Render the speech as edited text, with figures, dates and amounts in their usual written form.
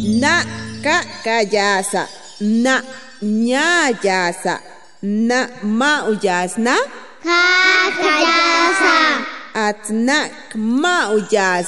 Na ka kayasa, na nya jasa, na mau jasna, Ka kajasa. at na mau jas.